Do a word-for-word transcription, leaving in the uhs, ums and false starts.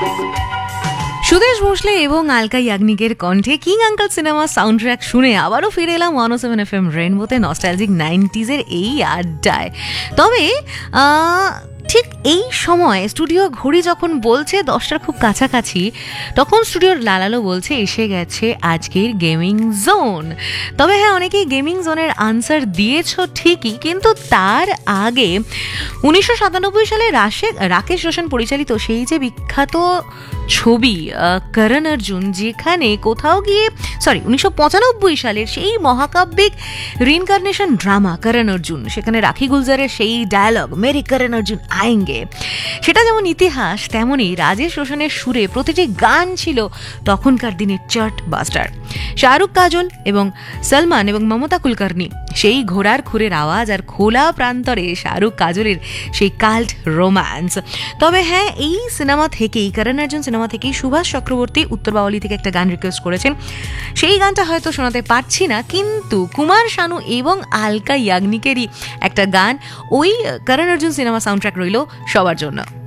সুদেশ ভোসলে এবং আলকা ইয়াগনিকের কণ্ঠে king uncle cinema sound track শুনে আবারও ফিরে এলাম ওয়ান ও সেভেন এফ এম রেইনবোতে নস্টালজিক নাইনটিজের এই আড্ডায়। তবে ঠিক এই সময় স্টুডিও ঘড়ি যখন বলছে দশটার খুব কাছাকাছি, তখন স্টুডিওর লালালো বলছে এসে গেছে আজকের গেমিং জোন। তবে হ্যাঁ, অনেকেই গেমিং জোনের আনসার দিয়েছ ঠিকই, কিন্তু তার আগে উনিশশো সাতানব্বই সালে রাশে রাকেশ রোশন পরিচালিত সেই যে বিখ্যাত ছবি করণ অর্জুন, যেখানে কোথাও গিয়ে সরি উনিশশো পঁচানব্বই সালের সেই মহাকাব্যিক রিইনকার্নেশন ড্রামা করণ অর্জুন, সেখানে রাখি গুলজারের সেই ডায়ালগ মেরে করণ অর্জুন আয়েঙ্গে, সেটা যেমন ইতিহাস, তেমনই রাজেশ রোশনের সুরে প্রতিটি গান ছিল তখনকার দিনের চার্ট বাস্টার। শাহরুখ, কাজল এবং সলমান এবং মমতা কুলকার্নি, সেই ঘোড়ার খুরের আওয়াজ আর খোলা প্রান্তরে শাহরুখ কাজলের সেই কাল্ট রোম্যান্স। তবে হ্যাঁ, এই সিনেমা থেকেই করণ অর্জুন সিনেমা থেকেই সুভাষ চক্রবর্তী উত্তর বাওয়ালি থেকে একটা গান রিকোয়েস্ট করেছেন। সেই গানটা হয়তো শোনাতে পারছি না, কিন্তু কুমার শানু এবং আলকা ইয়াগনিকেরই একটা গান ওই করণ অর্জুন সিনেমা সাউন্ড ট্র্যাক রইল সবার জন্য।